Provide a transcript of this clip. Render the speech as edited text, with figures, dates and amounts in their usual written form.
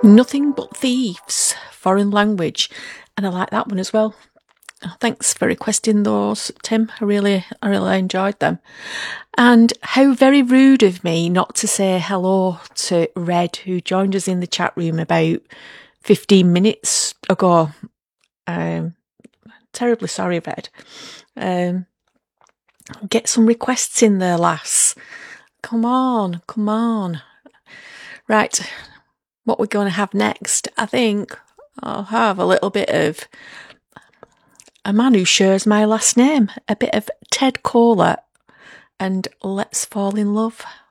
Nothing But Thieves, foreign language. And I like that one as well. Thanks for requesting those, Tim. I really enjoyed them. And how very rude of me not to say hello to Red, who joined us in the chat room about 15 minutes ago. Terribly sorry, Red. Get some requests in there, lass. Come on. Right, what we're going to have next, I think I'll have a little bit of a man who shares my last name, a bit of Ted Koehler and Let's Fall in Love.